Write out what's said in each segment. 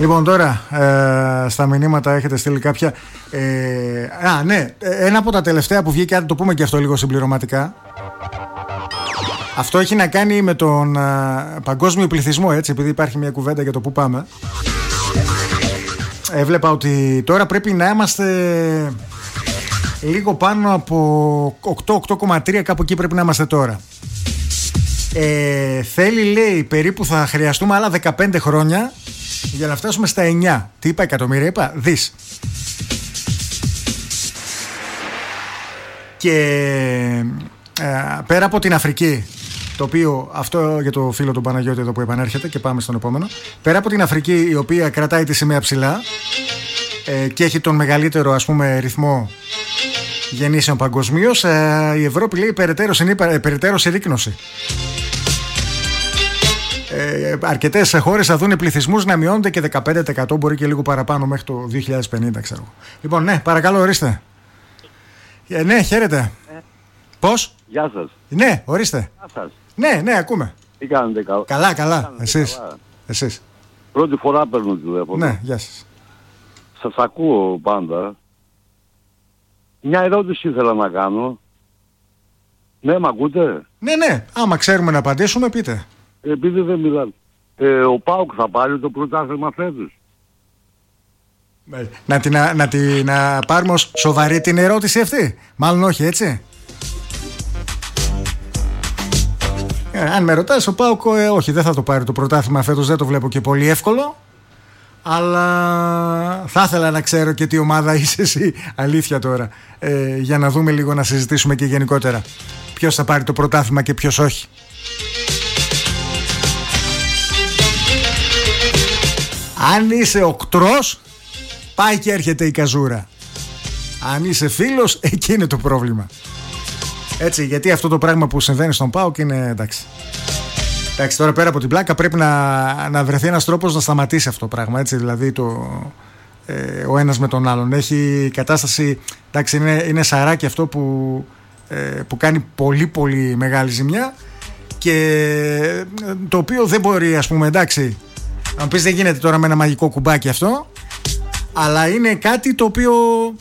Λοιπόν, τώρα στα μηνύματα έχετε στείλει κάποια. Ναι, ένα από τα τελευταία που βγήκε, αν το πούμε και αυτό λίγο συμπληρωματικά. Αυτό έχει να κάνει με τον παγκόσμιο πληθυσμό, έτσι, επειδή υπάρχει μια κουβέντα για το που πάμε. Έβλεπα ότι τώρα πρέπει να είμαστε λίγο πάνω από 8,3, κάπου εκεί πρέπει να είμαστε τώρα. Θέλει, λέει, περίπου θα χρειαστούμε άλλα 15 χρόνια για να φτάσουμε στα 9. Τι είπα, εκατομμύρια είπα, δις. Και πέρα από την Αφρική, το οποίο, αυτό για το φίλο του Παναγιώτη εδώ που επανέρχεται, και πάμε στον επόμενο. Πέρα από την Αφρική, η οποία κρατάει τη σημαία ψηλά και έχει τον μεγαλύτερο, ας πούμε, ρυθμό γεννήσεων παγκοσμίως, η Ευρώπη, λέει, περαιτέρω συρρίκνωση. Αρκετές χώρες θα δουν πληθυσμούς να μειώνονται και 15%, μπορεί και λίγο παραπάνω, μέχρι το 2050, ξέρω. Λοιπόν, ναι, παρακαλώ, ορίστε. Ναι, χαίρετε. Πώς? Γεια σας. Ναι, ορίστε. Γεια σας. Ναι, ακούμε. Τι κάνετε? Καλά. Εσείς. Πρώτη φορά παίρνω τηλέφωνο. Ναι, γεια σας. Σας ακούω πάντα. Μια ερώτηση ήθελα να κάνω. Ναι, μ' ακούτε? Ναι. Άμα ξέρουμε να απαντήσουμε, πείτε. Επειδή δεν μιλάτε. Ο ΠΑΟΚ θα πάρει το πρωτάθλημα φέτος? Να πάρουμε ως σοβαρή την ερώτηση αυτή? Μάλλον όχι, έτσι. Αν με ρωτάς, ο ΠΑΟΚ όχι, δεν θα το πάρει το πρωτάθλημα φέτος, δεν το βλέπω και πολύ εύκολο. Αλλά θα ήθελα να ξέρω και τι ομάδα είσαι εσύ, αλήθεια τώρα, για να δούμε λίγο, να συζητήσουμε και γενικότερα ποιος θα πάρει το πρωτάθλημα και ποιος όχι. Αν είσαι οκτρός, πάει και έρχεται η καζούρα. Αν είσαι φίλος, εκεί είναι το πρόβλημα. Έτσι, γιατί αυτό το πράγμα που συμβαίνει στον ΠΑΟΚ είναι εντάξει. Εντάξει, τώρα πέρα από την πλάκα πρέπει να βρεθεί ένας τρόπος να σταματήσει αυτό το πράγμα. Έτσι, δηλαδή ο ένας με τον άλλον. Έχει κατάσταση, εντάξει, είναι σαράκι αυτό που κάνει πολύ πολύ μεγάλη ζημιά, και το οποίο δεν μπορεί, ας πούμε, εντάξει, αν πεις δεν γίνεται τώρα με ένα μαγικό κουμπάκι αυτό, αλλά είναι κάτι το οποίο,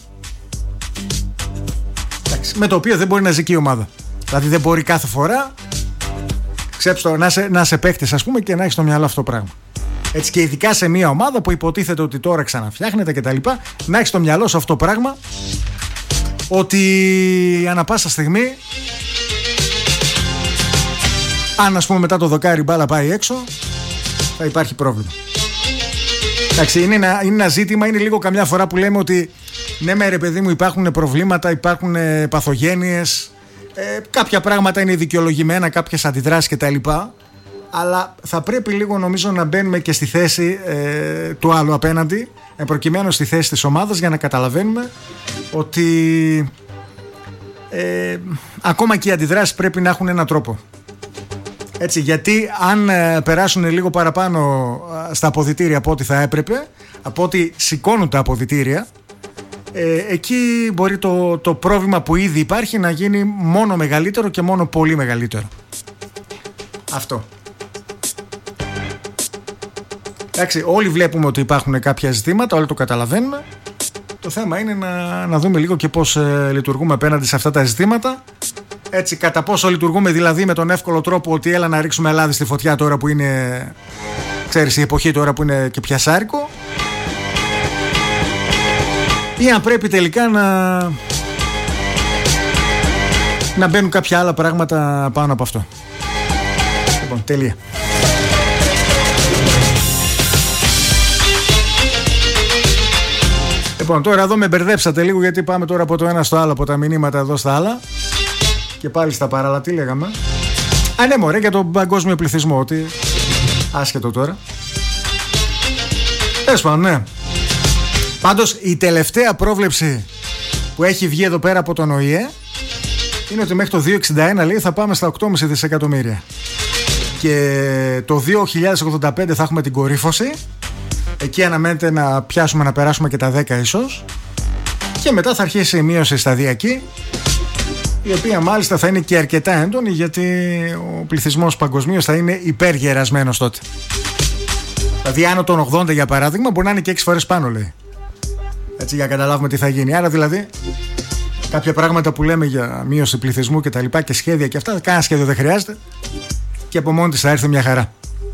εντάξει, με το οποίο δεν μπορεί να ζει και η ομάδα. Δηλαδή δεν μπορεί κάθε φορά, ξέψτε, να σε παίκτης, ας πούμε, και να έχεις στο μυαλό αυτό το πράγμα. Έτσι, και ειδικά σε μια ομάδα που υποτίθεται ότι τώρα ξαναφτιάχνεται και τα λοιπά, να έχεις στο μυαλό σου αυτό το πράγμα, ότι ανά πάσα στιγμή, αν, ας πούμε, μετά το δοκάρι μπάλα πάει έξω, θα υπάρχει πρόβλημα. Εντάξει, είναι ένα ζήτημα, είναι λίγο καμιά φορά που λέμε ότι ναι, ρε παιδί μου, υπάρχουν προβλήματα, υπάρχουν παθογένειες, κάποια πράγματα είναι δικαιολογημένα, κάποιες αντιδράσεις κτλ. Αλλά θα πρέπει λίγο, νομίζω, να μπαίνουμε και στη θέση του άλλου απέναντι, προκειμένου στη θέση της ομάδας, για να καταλαβαίνουμε ότι ακόμα και οι αντιδράσεις πρέπει να έχουν έναν τρόπο. Έτσι, γιατί αν περάσουν λίγο παραπάνω στα αποδυτήρια από ό,τι θα έπρεπε, από ό,τι σηκώνουν τα αποδυτήρια, εκεί μπορεί το πρόβλημα που ήδη υπάρχει να γίνει μόνο μεγαλύτερο και μόνο πολύ μεγαλύτερο. Αυτό. Εντάξει, όλοι βλέπουμε ότι υπάρχουν κάποια ζητήματα, όλοι το καταλαβαίνουμε. Το θέμα είναι να δούμε λίγο και πώς λειτουργούμε απέναντι σε αυτά τα ζητήματα. Έτσι, κατά πόσο λειτουργούμε δηλαδή με τον εύκολο τρόπο ότι έλα να ρίξουμε λάδι στη φωτιά τώρα που είναι, ξέρεις, η εποχή τώρα που είναι και πιασάρικο, ή αν πρέπει τελικά να μπαίνουν κάποια άλλα πράγματα πάνω από αυτό. Λοιπόν, τελεία. Λοιπόν, τώρα εδώ με μπερδέψατε λίγο, γιατί πάμε τώρα από το ένα στο άλλο, από τα μηνύματα εδώ στα άλλα. Και πάλι στα παράλληλα, τι λέγαμε? Ναι, μωρέ, για τον παγκόσμιο πληθυσμό, ότι άσχετο τώρα. Τέλος πάντων, ναι. Πάντως η τελευταία πρόβλεψη που έχει βγει εδώ πέρα από τον ΟΗΕ είναι ότι μέχρι το 2061, λέει, θα πάμε στα 8,5 δισεκατομμύρια. Και το 2085 θα έχουμε την κορύφωση. Εκεί αναμένεται να πιάσουμε, να περάσουμε και τα 10 ίσως. Και μετά θα αρχίσει η μείωση σταδιακή, η οποία μάλιστα θα είναι και αρκετά έντονη, γιατί ο πληθυσμός παγκοσμίως θα είναι υπεργερασμένος τότε. Δηλαδή άνω των 80 για παράδειγμα μπορεί να είναι και 6 φορές πάνω, λέει. Έτσι, για να καταλάβουμε τι θα γίνει. Άρα δηλαδή κάποια πράγματα που λέμε για μείωση πληθυσμού και τα λοιπά και σχέδια και αυτά, κανένα σχέδιο δεν χρειάζεται και από μόνη της θα έρθει μια χαρά.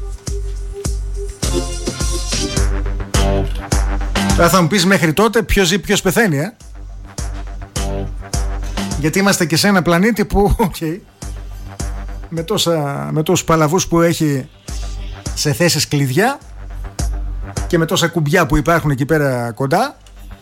Τώρα θα μου πεις μέχρι τότε ποιος ζει ποιος πεθαίνει, γιατί είμαστε και σε ένα πλανήτη που με τόσους παλαβούς που έχει σε θέσεις κλειδιά και με τόσα κουμπιά που υπάρχουν εκεί πέρα κοντά,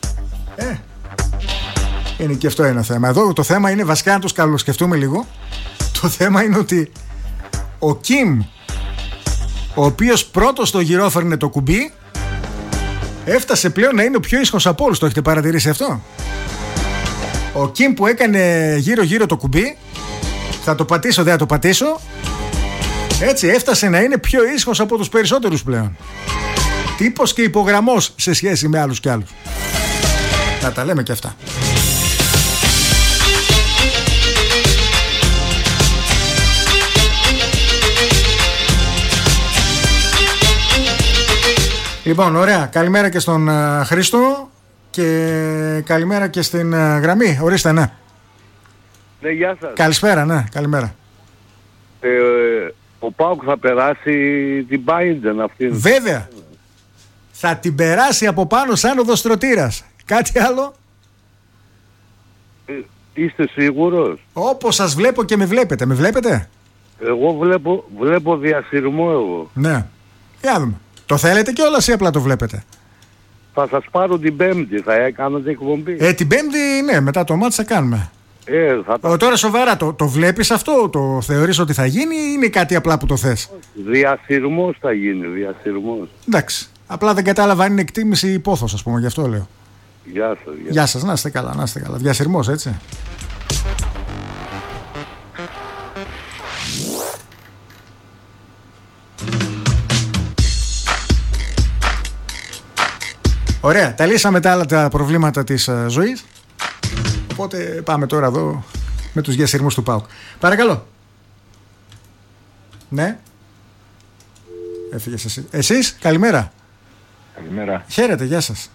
είναι και αυτό ένα θέμα. Εδώ το θέμα είναι βασικά να τους καλοσκεφτούμε λίγο. Το θέμα είναι ότι ο Κιμ, ο οποίος πρώτος στο γυρόφερνε το κουμπί, έφτασε πλέον να είναι ο πιο ήσυχος από όλους. Το έχετε παρατηρήσει αυτό? Ο Κιμ που έκανε γύρω-γύρω το κουμπί, θα το πατήσω, δεν θα το πατήσω, έτσι έφτασε να είναι πιο ήσυχος από τους περισσότερους πλέον. Τύπος και υπογραμμός σε σχέση με άλλους κι άλλους. Να τα λέμε και αυτά. Λοιπόν, ωραία. Καλημέρα και στον Χρήστο και καλημέρα και στην γραμμή. Ορίστε, ναι. Ναι, γεια σας. Καλησπέρα, ναι, καλημέρα. Ο ΠΑΟΚ θα περάσει την Πάιντεν αυτή. Βέβαια. Θα την περάσει από πάνω σαν οδοστρωτήρας. Κάτι άλλο? Είστε σίγουρος? Όπως σας βλέπω και με βλέπετε. Με βλέπετε? Εγώ βλέπω διασυρμό εγώ. Ναι. Για δούμε. Το θέλετε κιόλας ή απλά το βλέπετε? Θα σας πάρω την Πέμπτη, θα κάνετε εκπομπή. Την Πέμπτη, ναι, μετά το μάτς θα κάνουμε. Τώρα σοβαρά, το βλέπεις αυτό? Το θεωρείς ότι θα γίνει ή είναι κάτι απλά που το θες? Διασυρμός θα γίνει, διασυρμός. Εντάξει. Απλά δεν κατάλαβα αν είναι εκτίμηση ή υπόθος, ας πούμε, γι' αυτό λέω. Γεια σας. Γεια σας, να είστε καλά, να είστε καλά. Διασυρμός, έτσι. Ωραία, τα λύσαμε τα άλλα τα προβλήματα της ζωής. Οπότε πάμε τώρα εδώ με τους διασυρμούς του ΠΑΟΚ. Παρακαλώ. Ναι. Έφυγες εσύ. Εσείς, καλημέρα. Καλημέρα. Χαίρετε, γεια σας.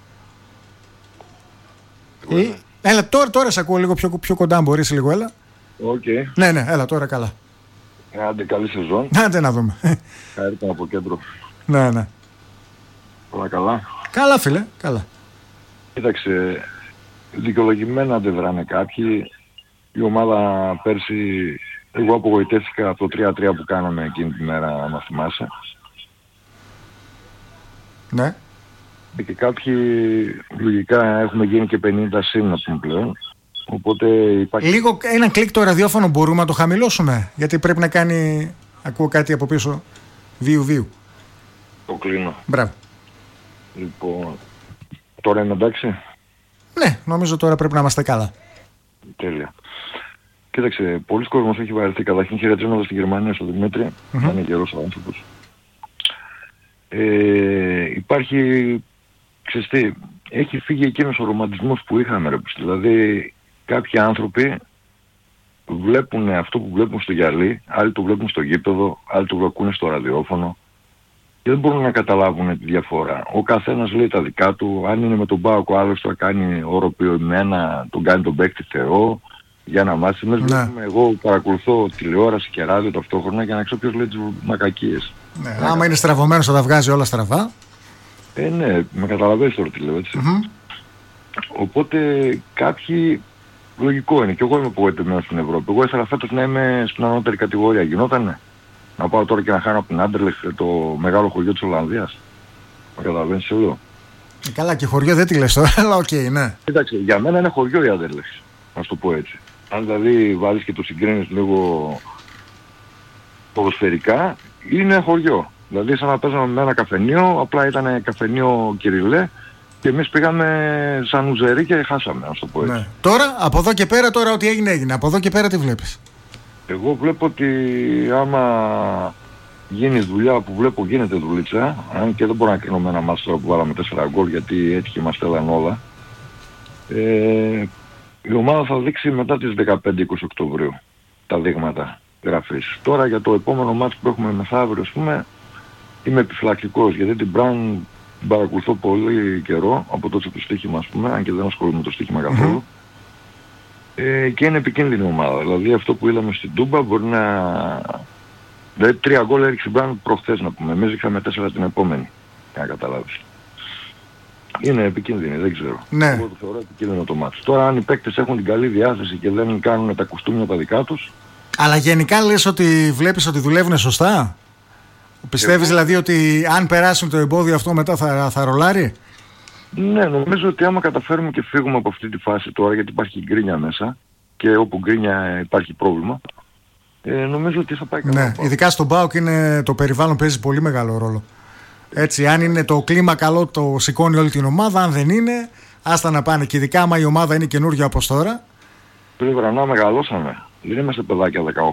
Έλα, τώρα σε ακούω λίγο πιο κοντά, αν μπορείς λίγο, έλα. Okay. Ναι, έλα τώρα καλά. Άντε, καλή σεζόν. Άντε να δούμε. Χάρηκα από κέντρο. Ναι. Όλα καλά. Καλά, φίλε, καλά. Κοίταξε, δικαιολογημένα αντιδράνε κάποιοι. Η ομάδα πέρσι, εγώ απογοητεύτηκα από το 3-3 που κάναμε εκείνη τη μέρα, αν θυμάσαι. Ναι. Και κάποιοι λογικά έχουμε γίνει και 50 σύν από πλέον. Οπότε υπάρχει... Λίγο ένα κλικ το ραδιόφωνο μπορούμε να το χαμηλώσουμε? Γιατί πρέπει να κάνει, ακούω κάτι από πίσω, βίου. Το κλείνω. Μπράβο. Λοιπόν, τώρα είναι εντάξει? Ναι, νομίζω τώρα πρέπει να είμαστε καλά. Τέλεια. Κοίταξε, πολλοί κόσμος έχει βαρεθεί. Καταρχήν χαιρετίζοντας στη Γερμανία στο Δημήτρη. Είναι γερός ο άνθρωπος. Υπάρχει, ξέρεις τι, έχει φύγει εκείνος ο ρομαντισμός που είχαμε, ρε. Δηλαδή κάποιοι άνθρωποι βλέπουν αυτό που βλέπουν στο γυαλί, άλλοι το βλέπουν στο γήπεδο, άλλοι το ακούνε στο ραδιόφωνο και δεν μπορούν να καταλάβουν τη διαφορά. Ο καθένας λέει τα δικά του. Αν είναι με τον ΠΑΟΚ, ο άλλος το κάνει οροποιημένα, τον κάνει τον παίκτη Θεό για να μάθει. Εγώ παρακολουθώ τηλεόραση και ράδιο ταυτόχρονα για να ξέρω ποιος λέει τις μακακίες. Ναι, άμα είναι στραβωμένος θα τα βγάζει όλα στραβά. Ναι, με καταλαβαίνεις τώρα τι λέω, έτσι. Οπότε κάποιοι, λογικό είναι, και εγώ είμαι απογοητευμένος στην Ευρώπη. Εγώ ήθελα φέτος να είμαι στην ανώτερη κατηγορία. Γινότανε? Να πάω τώρα και να χάνω από την Άντερλεχτ, το μεγάλο χωριό της Ολλανδίας. Με καταλαβαίνεις τι λέω? Καλά, και χωριό δεν τη λες τώρα, αλλά οκ, ναι. Κοίταξε, για μένα είναι χωριό η Άντερλεχτ, να σου το πω έτσι. Αν δηλαδή βάλεις και το συγκρίνεις λίγο ποδοσφαιρικά, είναι χωριό. Δηλαδή σαν να παίζαμε με ένα καφενείο, απλά ήταν καφενείο Κυριλέ και εμείς πήγαμε σαν ουζερί και χάσαμε, να σου το πω έτσι. Ναι. Τώρα, από εδώ και πέρα, τώρα ό,τι έγινε. Από εδώ και πέρα τι βλέπεις? Εγώ βλέπω ότι άμα γίνει δουλειά που βλέπω γίνεται δουλίτσα, αν και δεν μπορώ να κρίνω με ένα μάτς τώρα που βάλαμε 4 γκολ γιατί έτυχε μας στέλναν όλα. Η ομάδα θα δείξει μετά τις 15-20 Οκτωβρίου τα δείγματα γραφής. Τώρα για το επόμενο μάτς που έχουμε μεθαύριο, ας πούμε, είμαι επιφυλακτικός, γιατί την Μπραν παρακολουθώ πολύ καιρό, από τότε το στοίχημα ας πούμε, αν και δεν ασχολούμαι με το στοίχημα καθόλου. Και είναι επικίνδυνη ομάδα. Δηλαδή αυτό που είδαμε στην Τούμπα μπορεί να... Δηλαδή 3 γκολ έριξε η Μπραν προχθές να πούμε. Εμείς ρίξαμε 4 την επόμενη, για να καταλάβεις. Είναι επικίνδυνη, δεν ξέρω. Ναι. Εγώ το θεωρώ επικίνδυνο το μάτι. Τώρα αν οι παίκτες έχουν την καλή διάθεση και δεν κάνουν τα κουστούμια τα δικά τους... Αλλά γενικά λες ότι βλέπεις ότι δουλεύουν σωστά? Πιστεύεις δηλαδή ότι αν περάσουν το εμπόδιο αυτό μετά θα ρολάρει? Ναι, νομίζω ότι άμα καταφέρουμε και φύγουμε από αυτή τη φάση τώρα, γιατί υπάρχει γκρίνια μέσα και όπου γκρίνια υπάρχει πρόβλημα, νομίζω ότι θα πάει καλά. Ναι, ειδικά στον ΠΑΟΚ το περιβάλλον παίζει πολύ μεγάλο ρόλο. Έτσι, αν είναι το κλίμα καλό, το σηκώνει όλη την ομάδα. Αν δεν είναι, άστα να πάνε. Και ειδικά άμα η ομάδα είναι καινούργια όπως τώρα. Πριν Βρανά μεγαλώσαμε. Δεν είμαστε παιδάκια 18, 19, 20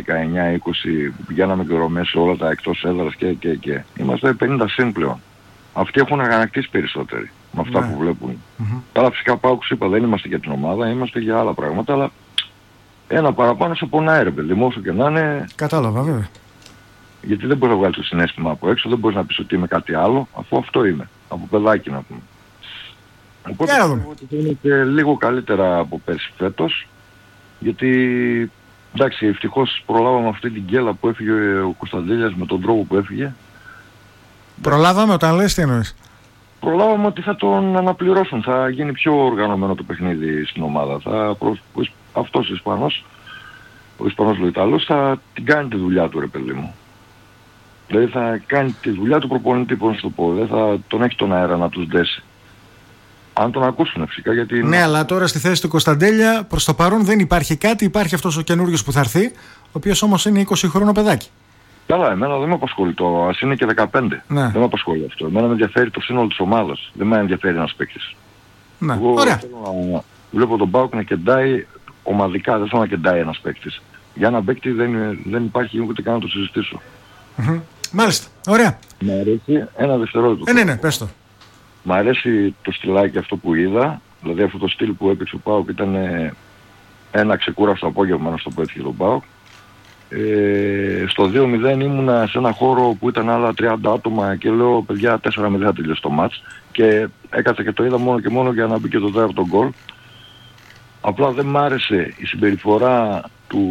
που πηγαίναμε και σε όλα τα εκτός έδρας και. Είμαστε 50 συν πλέον. Αυτοί έχουν αγανακτήσει περισσότεροι με αυτά που βλέπουν. Τώρα φυσικά πάω, είπα, δεν είμαστε για την ομάδα, είμαστε για άλλα πράγματα, αλλά ένα παραπάνω σε πονάει ρε παιδί μου, όσο και να είναι. Κατάλαβα βέβαια. Γιατί δεν μπορείς να βγάλεις το συναίσθημα από έξω, δεν μπορείς να πεις ότι είμαι κάτι άλλο, αφού αυτό είμαι, από παιδάκι να πούμε. Οπότε πιστεύω ότι θα είναι και λίγο καλύτερα από πέρσι φέτος, γιατί εντάξει, ευτυχώς προλάβαμε αυτή την γκέλα που έφυγε ο Κωνσταντέλιας με τον τρόπο που έφυγε. Προλάβαμε όταν λες τι εννοείς? Προλάβαμε ότι θα τον αναπληρώσουν, θα γίνει πιο οργανωμένο το παιχνίδι στην ομάδα. Αυτός ο Ισπανός, Λοϊτάλος, θα την κάνει τη δουλειά του ρε παιδί μου. Δηλαδή θα κάνει τη δουλειά του προπονητή, πώς να το πω, δεν θα τον έχει τον αέρα να τους δέσει. Αν τον ακούσουν φυσικά, γιατί... Ναι, αλλά τώρα στη θέση του Κωνσταντέλια προς το παρόν δεν υπάρχει κάτι, υπάρχει αυτός ο καινούριος που θα έρθει, ο οποίος όμως είναι 20 χρόνο παιδάκι. Καλά, εμένα δεν με απασχολεί το, ας είναι και 15. Ναι. Δεν με απασχολεί αυτό. Εμένα με ενδιαφέρει το σύνολο της ομάδας. Δεν με ενδιαφέρει ένας παίκτης. Ναι. Εγώ Ωραία. θέλω να βλέπω τον ΠΑΟΚ να κεντάει ομαδικά, δεν θέλω να κεντάει ένας παίκτης. Για έναν παίκτη δεν υπάρχει ούτε καν να το συζητήσω. Μάλιστα. Ωραία. Μ' αρέσει ένα δευτερόλεπτο. Ναι, πες το. Μ' αρέσει το στυλάκι αυτό που είδα. Δηλαδή αυτό το στυλ που έπαιξε ο ΠΑΟΚ ήταν ένα ξεκούραστο απόγευμα, να στο πω έτσι, για τον ΠΑΟΚ. Στο 2-0 ήμουνα σε ένα χώρο που ήταν άλλα 30 άτομα και λέω παιδιά 4-0 θα τελειώσει το μάτς και έκατσα και το είδα μόνο και μόνο για να μπει και το δεύτερο γκολ. Απλά δεν μ' άρεσε η συμπεριφορά του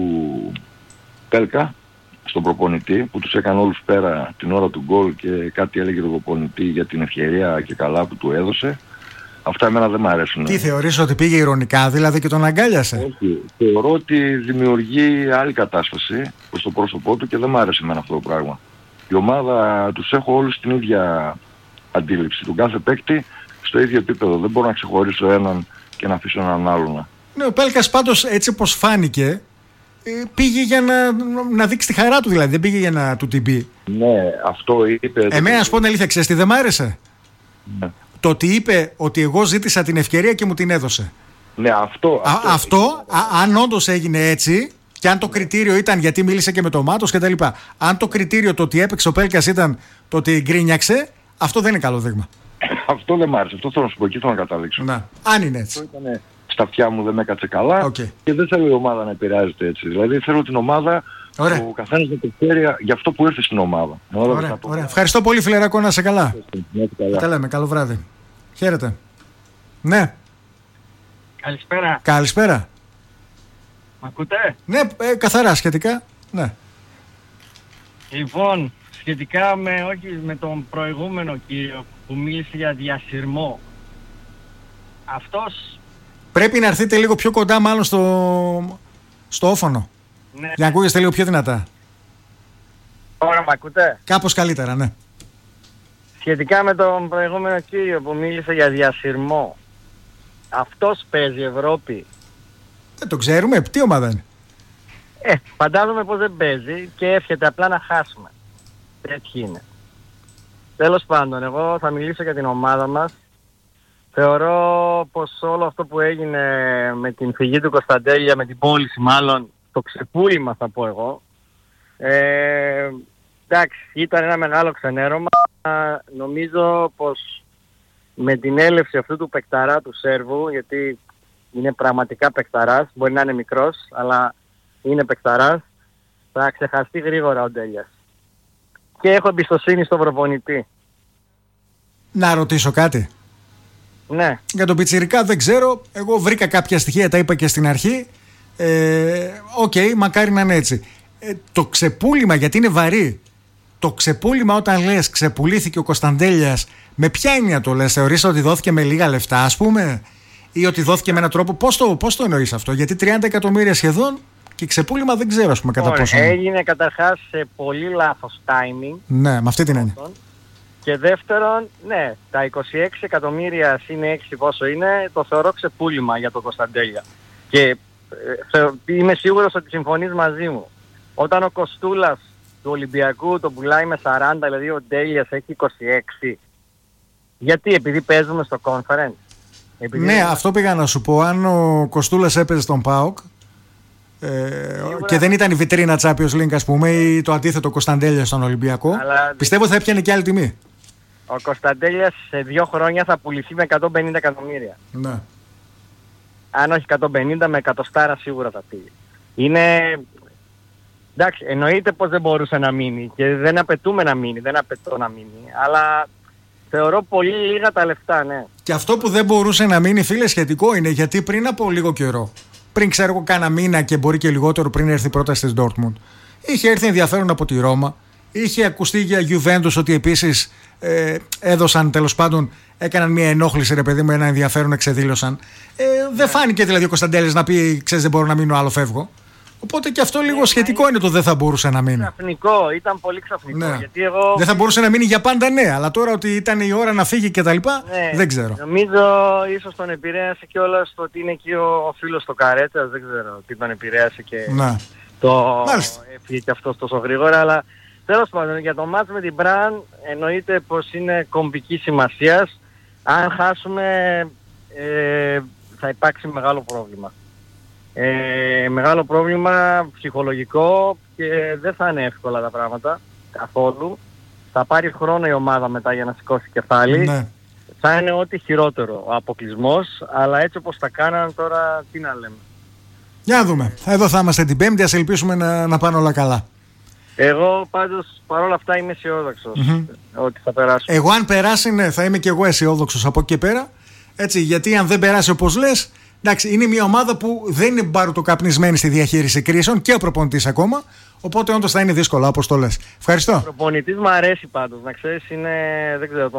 Πέλκα στον προπονητή που τους έκανε όλους πέρα την ώρα του γκολ και κάτι έλεγε τον προπονητή για την ευκαιρία και καλά που του έδωσε. Αυτά εμένα δεν μ' αρέσουν. Τι θεωρείς, ότι πήγε ειρωνικά δηλαδή και τον αγκάλιασε? Όχι. Θεωρώ ότι δημιουργεί άλλη κατάσταση προς το πρόσωπό του και δεν μ' άρεσε εμένα αυτό το πράγμα. Η ομάδα τους έχω όλους την ίδια αντίληψη. Τον κάθε παίκτη στο ίδιο επίπεδο. Δεν μπορώ να ξεχωρίσω έναν και να αφήσω έναν άλλον. Ναι, ο Πέλκας πάντως έτσι όπως φάνηκε πήγε για να δείξει τη χαρά του, δηλαδή δεν πήγε για να του την πει. Ναι, αυτό είπε. Εμένα να σου πω την αλήθεια, ξέρεις τι δεν μ' άρεσε? Ναι. Το ότι είπε ότι εγώ ζήτησα την ευκαιρία και μου την έδωσε. Ναι, αυτό αν όντως έγινε έτσι, και αν το κριτήριο ήταν γιατί μίλησε και με το Μάτος κτλ. Αν το κριτήριο το ότι έπαιξε ο Πέλκας ήταν το ότι γκρίνιαξε, αυτό δεν είναι καλό δείγμα. Αυτό δεν μ' άρεσε. Αυτό θέλω να σου πω, εκεί θέλω να καταλήξω. Να, αν είναι έτσι. Αυτό ήταν στα αυτιά μου, δεν με έκατσε καλά και δεν θέλω η ομάδα να επηρεάζεται έτσι. Δηλαδή θέλω την ομάδα, ο καθένας να το ξέρει για αυτό που ήρθε στην ομάδα. Ωραία. Ευχαριστώ πολύ φιλεράκο, να είσαι καλά. Τα λέμε, καλό βράδυ. Χαίρετε. Ναι. Καλησπέρα. Μ' ακούτε? Ναι, καθαρά σχετικά. Ναι. Λοιπόν, σχετικά με τον προηγούμενο κύριο που μίλησε για διασυρμό. Αυτός... Πρέπει να έρθετε λίγο πιο κοντά μάλλον στο όφωνο. Ναι. Για να ακούγεστε λίγο πιο δυνατά. Τώρα μ' ακούτε? Κάπως καλύτερα, ναι. Σχετικά με τον προηγούμενο κύριο που μίλησε για διασυρμό. Αυτός παίζει Ευρώπη? Δεν το ξέρουμε. Τι ομάδα είναι? Φαντάζομαι πως δεν παίζει και εύχεται απλά να χάσουμε. Έτσι είναι. Τέλος πάντων, εγώ θα μιλήσω για την ομάδα μας. Θεωρώ πως όλο αυτό που έγινε με την φυγή του Κωνσταντέλια, με την πώληση μάλλον, το ξεπούλημα θα πω εγώ, εντάξει, ήταν ένα μεγάλο ξενέρωμα. Νομίζω πως με την έλευση αυτού του παικταρά του Σέρβου, γιατί είναι πραγματικά παικταράς, μπορεί να είναι μικρός, αλλά είναι παικταράς, θα ξεχαστεί γρήγορα ο Ντέλιας. και έχω εμπιστοσύνη στον προπονητή. Να ρωτήσω κάτι. Ναι. Για τον πιτσιρικά δεν ξέρω. Εγώ βρήκα κάποια στοιχεία, τα είπα και στην αρχή. Οκ, μακάρι να είναι έτσι. Το ξεπούλημα, γιατί είναι βαρύ. Το ξεπούλημα, όταν λες ξεπουλήθηκε ο Κωνσταντέλιας, με ποια έννοια το λες? Θεωρείς ότι δόθηκε με λίγα λεφτά, ας πούμε, ή ότι δόθηκε με έναν τρόπο? Πώς το εννοείς αυτό? Γιατί 30 εκατομμύρια σχεδόν και ξεπούλημα δεν ξέρω, ας πούμε, κατά πόσο. Έγινε καταρχάς σε πολύ λάθος timing. Ναι, με αυτή την έννοια. Και δεύτερον, ναι, τα 26 εκατομμύρια συν 6 πόσο είναι, το θεωρώ ξεπούλημα για τον Κωνσταντέλια. Και είμαι σίγουρος ότι συμφωνείς μαζί μου. Όταν ο Κοστούλας του Ολυμπιακού τον πουλάει με 40, δηλαδή ο Ντέλιας έχει 26. Γιατί? Επειδή παίζουμε στο conference? Ναι, αυτό πήγα να σου πω. Αν ο Κοστούλας έπαιζε στον ΠΑΟΚ και δεν ήταν η βιτρίνα Champions League, ας πούμε, ή το αντίθετο Κωνσταντέλια στον Ολυμπιακό, πιστεύω θα έπιανε και άλλη τιμή. Ο Κωνσταντέλιας σε 2 χρόνια θα πουληθεί με 150 εκατομμύρια. Ναι. Αν όχι 150, με 100 σίγουρα θα πήγε. Είναι... Εντάξει, εννοείται πως δεν μπορούσε να μείνει και δεν απαιτούμε να μείνει, δεν απαιτώ να μείνει, αλλά θεωρώ πολύ λίγα τα λεφτά, ναι. Και αυτό που δεν μπορούσε να μείνει, φίλε, σχετικό είναι, γιατί πριν από λίγο καιρό, πριν ξέρω εγώ κάνα μήνα και μπορεί και λιγότερο πριν έρθει η πρόταση της Dortmund, είχε έρθει ενδιαφέρον από τη Ρώμα, είχε ακουστεί για Juventus ότι επίσης έδωσαν, τέλος πάντων, έκαναν μια ενόχληση, ρε παιδί μου, ένα ενδιαφέρον εξεδήλωσαν. Δεν φάνηκε δηλαδή ο Κωνσταντέλης να πει, ξέρεις, δεν μπορώ να μείνω, άλλο φεύγω. Οπότε και αυτό λίγο σχετικό είναι το δεν θα μπορούσε να μείνει. Ξαφνικό, ήταν πολύ ξαφνικό. Ναι. Γιατί εγώ... Δεν θα μπορούσε να μείνει για πάντα, ναι, αλλά τώρα ότι ήταν η ώρα να φύγει και τα λοιπά, ναι, δεν ξέρω. Νομίζω ίσως τον επηρέασε κιόλας το ότι είναι εκεί ο φίλος στο Καρέτσας, δεν ξέρω τι τον επηρέασε και ναι. Το έφυγε και αυτός τόσο γρήγορα, αλλά τέλος πάντων για το μάτς με την Μπραν εννοείται πως είναι κομβική σημασίας. Αν χάσουμε θα υπάρξει μεγάλο πρόβλημα. Μεγάλο πρόβλημα ψυχολογικό και δεν θα είναι εύκολα τα πράγματα καθόλου. Θα πάρει χρόνο η ομάδα μετά για να σηκώσει κεφάλι. Ναι. Θα είναι ό,τι χειρότερο ο αποκλεισμός, αλλά έτσι όπως τα κάναν τώρα, τι να λέμε. Για να δούμε. Εδώ θα είμαστε την Πέμπτη, ας ελπίσουμε να πάνε όλα καλά. Εγώ πάντως παρόλα αυτά είμαι αισιόδοξος ότι θα περάσουμε. Εγώ αν περάσει, ναι, θα είμαι και εγώ αισιόδοξος από εκεί και πέρα. Έτσι, γιατί αν δεν περάσει όπως λες, εντάξει, είναι μια ομάδα που δεν είναι μπαρουτοκαπνισμένη στη διαχείριση κρίσεων και ο προπονητής ακόμα. Οπότε όντως θα είναι δύσκολο, όπως το λες. Ευχαριστώ. Ο προπονητής μου αρέσει πάντως, να ξέρεις, είναι, δεν ξέρω,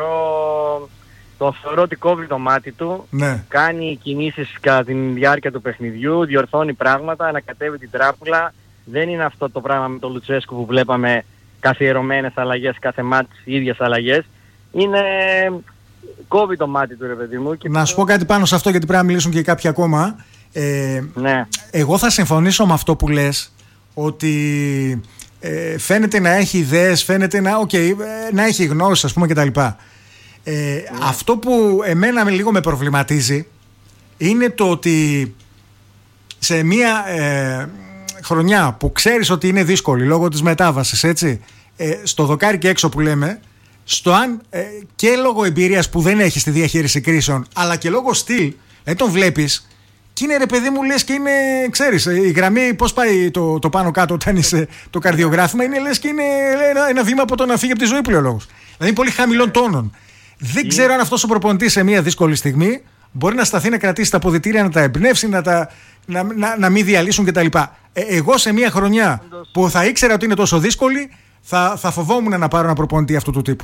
τον θεωρώ ότι κόβει το μάτι του. Ναι. Κάνει κινήσεις κατά τη διάρκεια του παιχνιδιού, διορθώνει πράγματα, ανακατεύει την τράπουλα. Δεν είναι αυτό το πράγμα με τον Λουτσέσκου που βλέπαμε καθιερωμένες αλλαγές, κάθε μάτι ίδιες αλλαγές. Είναι... κόβει το μάτι του, ρε παιδί μου. Και να σου πω κάτι πάνω σε αυτό, γιατί πρέπει να μιλήσουν και κάποιοι ακόμα. Ναι. Εγώ θα συμφωνήσω με αυτό που λες, ότι φαίνεται να έχει ιδέες, φαίνεται να έχει γνώσεις, ας πούμε, κτλ. Αυτό που εμένα λίγο με προβληματίζει είναι το ότι σε μια χρονιά που ξέρεις ότι είναι δύσκολη λόγω της μετάβασης, έτσι, στο δοκάρι και έξω που λέμε, στο αν και λόγω εμπειρίας που δεν έχει στη διαχείριση κρίσεων, αλλά και λόγω στυλ, τον βλέπεις και είναι, ρε παιδί μου, λες και είναι, ξέρεις, η γραμμή πώς πάει το πάνω κάτω όταν είσαι το καρδιογράφημα, είναι λες και είναι ένα βήμα από το να φύγει από τη ζωή πλέον λόγος. Δηλαδή πολύ χαμηλών τόνων. Δεν ξέρω αν αυτός ο προπονητής σε μια δύσκολη στιγμή μπορεί να σταθεί, να κρατήσει τα αποδυτήρια, να τα εμπνεύσει, να μην διαλύσουν κτλ. Εγώ σε μια χρονιά που θα ήξερα ότι είναι τόσο δύσκολη, θα φοβόμουν να πάρω ένα προπονητή αυτού του τύπου.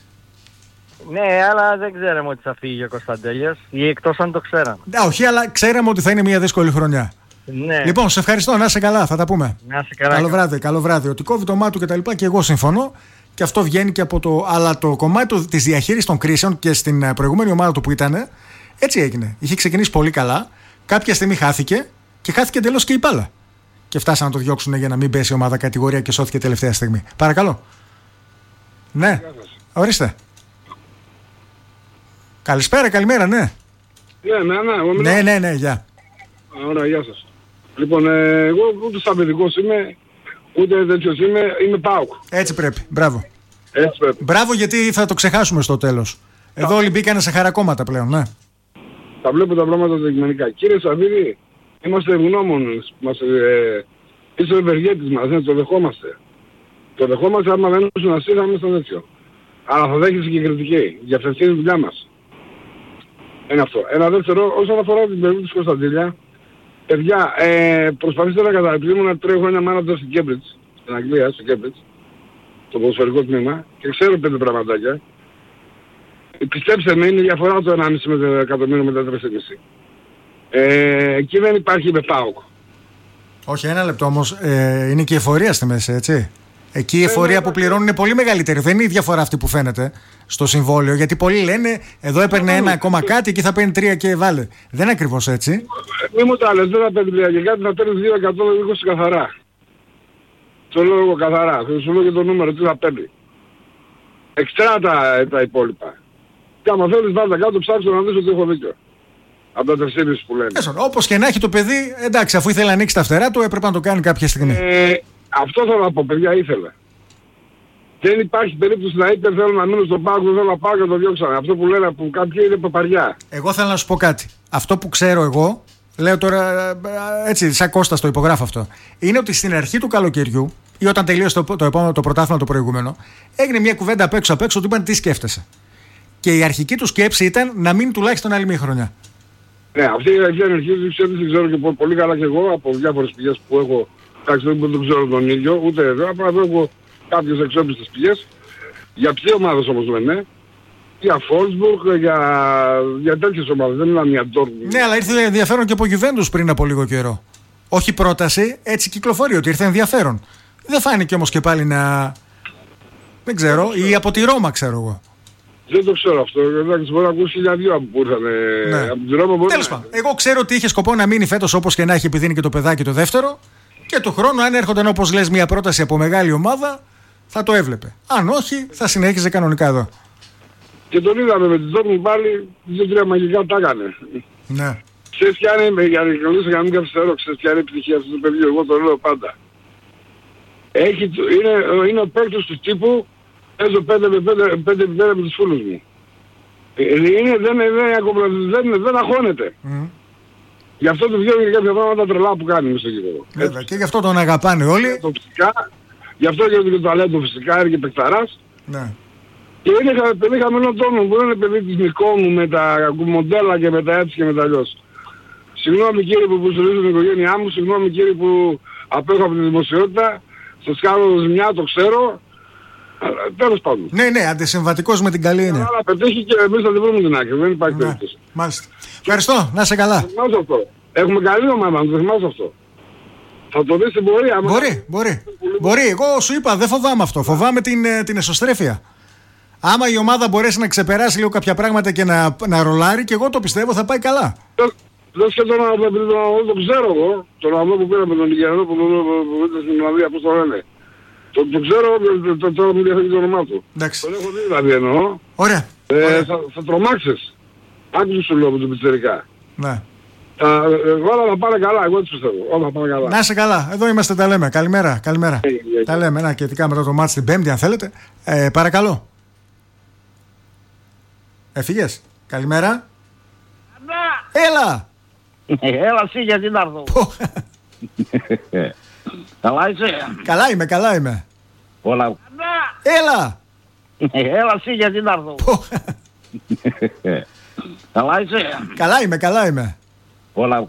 Ναι, αλλά δεν ξέραμε ότι θα φύγει ο Κωνσταντέλιας, ή εκτός αν το ξέραμε. Όχι, αλλά ξέραμε ότι θα είναι μια δύσκολη χρονιά. Ναι. Λοιπόν, σε ευχαριστώ, να είσαι καλά, θα τα πούμε. Να είσαι καλά. Καλό βράδυ. Ότι κόβει το μάτι του κτλ. Και εγώ συμφωνώ. Και αυτό βγαίνει και από το. Αλλά το κομμάτι της διαχείρισης των κρίσεων και στην προηγούμενη ομάδα του που ήταν, έτσι έγινε. Είχε ξεκινήσει πολύ καλά. Κάποια στιγμή χάθηκε και χάθηκε εντελώς και η μπάλα. Και φτάσαν να το διώξουν για να μην πέσει η ομάδα κατηγορία και σώθηκε τελευταία στιγμή. Παρακαλώ. Ναι, ορίστε. Καλησπέρα, καλημέρα, ναι. Ναι, γεια. Ωραία, γεια σας. Λοιπόν, εγώ ούτε σταυρικός είμαι, ούτε τέτοιος είμαι ΠΑΟΚ. Έτσι πρέπει, μπράβο. Έτσι πρέπει. Μπράβο, γιατί θα το ξεχάσουμε στο τέλος. Εδώ όλοι μπήκανε σε χαρακόμματα πλέον, ναι. Τα βλέπω τα πράγματα αντικειμενικά. Κύριε Σαββίδη, είμαστε ευγνώμονες. Είσαι ο ευεργέτης μας, δεν το δεχόμαστε. Το δεχόμαστε άμα δεν ήσουν ασύ, θα ήμασταν τέτοιο. Αλλά θα δέχεσαι και κριτική. Για αυτή είναι η δουλειά μας. Ένα αυτό. Ένα δεύτερο, όσον αφορά την περίπτωση της Κωνσταντίνια, παιδιά, προσπαθήστε να καταλάβετε, ήμουν 3 χρόνια μάνατζερ στην Cambridge, στην Αγγλία, στην Cambridge, το ποδοσφαιρικό τμήμα, και ξέρω 5 πραγματάκια. Πιστέψτε με, είναι διαφορά το 1,5 εκατομμύριο με τα 3,5. Εκεί δεν υπάρχει με ΠΑΟΚ. Όχι, ένα λεπτό όμως, είναι και η εφορία στη μέση, έτσι. Εκεί η εφορία που πληρώνουν είναι πολύ μεγαλύτερη. Δεν είναι η διαφορά αυτή που φαίνεται στο συμβόλαιο. Γιατί πολλοί λένε εδώ έπαιρνε 1 ακόμα κάτι, εκεί θα παίρνει 3 και βάλε. Δεν είναι ακριβώς έτσι. Μη μου τα λες, δεν θα παίρνει 3 και κάτι, θα παίρνει 2,120 καθαρά. Το λέω εγώ καθαρά. Θα σου λέω και το νούμερο τι θα παίρνει. Εξτρά τα υπόλοιπα. Και άμα θέλεις βάλτε κάτω, ψάξω να δεις ότι έχω δίκιο. Από τα 3,5 που λένε. Όπως και να έχει το παιδί, εντάξει, αφού ήθελε να ανοίξει τα φτερά του, έπρεπε να το κάνει κάποια στιγμή. Αυτό θέλω να πω, παιδιά, ήθελα. Δεν υπάρχει περίπτωση να είπε θέλω να μείνω στον ΠΑΟΚ, δεν θέλω να πάω και το διώξανε. Αυτό που λένε που κάποιοι είναι παπαριά. Εγώ θέλω να σου πω κάτι. Αυτό που ξέρω εγώ, λέω τώρα έτσι, σαν Κώστας το υπογράφω αυτό, είναι ότι στην αρχή του καλοκαιριού ή όταν τελείωσε το πρωτάθλημα το προηγούμενο, έγινε μια κουβέντα απ' έξω, του είπαν τι σκέφτεσαι. Και η αρχική του σκέψη ήταν να μείνει τουλάχιστον άλλη μια χρονιά. Ναι, αυτή η αρχική δεν ξέρω και πολύ καλά και εγώ από διάφορες πηγές που έχω. Εντάξει, δεν ξέρω τον ίδιο, ούτε εδώ, απλά έχω κάποιες εξόπιστες πηγές. Για ποιες ομάδες όμως λένε, για Φόλσμπουργκ, για τέτοιες ομάδες, δεν μιλάμε για Ντόρτμουντ. Ναι, αλλά ήρθε ενδιαφέρον και από Γιουβέντους πριν από λίγο καιρό. Όχι πρόταση, έτσι κυκλοφορεί ότι ήρθε ενδιαφέρον. Δεν φάνηκε όμως και πάλι να... Δεν ξέρω, ή από τη Ρώμα ξέρω εγώ. Δεν το ξέρω αυτό, εντάξει, μπορεί να ακούσει 1.000 που ήρθαν από τη Ρώμα. Τέλος πάντων, εγώ ξέρω ότι είχε σκοπό να μείνει φέτος όπως και να έχει, επειδή είναι και το παιδάκι το δεύτερο. Και του χρόνου, αν έρχονταν όπως λες μια πρόταση από μεγάλη ομάδα, θα το έβλεπε. Αν όχι, θα συνέχιζε κανονικά εδώ. Και τον είδαμε με την Ντόρτμουντ πάλι, 2-3 μαγικά τα έκανε. Ναι. Ξέρεις ποια είναι, για να μην καθυστερώ, ξέρεις ποια είναι η επιτυχία αυτού του παιδιού, εγώ το λέω πάντα. Είναι ο παίκτης του τύπου, παίζω 5x5 με τους φίλους μου. Δεν αγχώνεται. Γι' αυτό του βγαίνουν και κάποια πράγματα τρελά που κάνει μες στο γήπεδο. Βέβαια, και γι' αυτό τον αγαπάνε όλοι. Γι' αυτό και το ταλέντο φυσικά είναι και παικταράς. Ναι. Και είναι παιδί χαμένο τόνο που είναι παιδί της Νικόμου με τα μοντέλα και με τα έτσι και με τα αλλιώς. Συγγνώμη κύριε που υποστηρίζω την οικογένειά μου, συγγνώμη κύριε που απέχω από τη δημοσιότητα, σας κάνω ζημιά, το ξέρω. Τέλος πάντων. Ναι, αντισυμβατικός με την καλή είναι. Αλλά πετύχει και εμείς θα την βρούμε την άκρη, δεν υπάρχει περίπτωση. Μάλιστα. Ευχαριστώ, να είσαι καλά. Έχουμε καλή ομάδα, να το θυμάσαι αυτό. Θα το δεις στην πορεία. Μπορεί, εγώ σου είπα, δεν φοβάμαι αυτό. Φοβάμαι την εσωστρέφεια. Άμα η ομάδα μπορέσει να ξεπεράσει λίγο κάποια πράγματα και να ρολάρει, και εγώ το πιστεύω θα πάει καλά. Δεν σκέφτομαι να το ξέρω εγώ. Τον αγώνα που πήραμε τον Ιγερανό που ήταν στην Ολλανδία, πώς το λένε. Το ξέρω, τώρα μου διαθέτει το όνομά του. Τον έχω δει δηλαδή εννοώ. Ωραία. Θα τρομάξεις. Άκουσες σου λέω με τον πιτσιρικά. Ναι. Όλα θα πάνε καλά, εγώ έτσι πιστεύω. Όλα θα πάνε καλά. Να είσαι καλά. Εδώ είμαστε, τα λέμε. Καλημέρα. Τα λέμε, και ειδικά μετά το μάτς την Πέμπτη, αν θέλετε. Παρακαλώ. Έφυγες. Καλημέρα. Έλα. Έλα εσύ, γιατί να έρθω. Καλά είσαι. Καλά είμαι. Όλα. Έλα. Έλα εσύ, γιατί να έρθω. Καλά είσαι. Καλά είμαι. Όλα.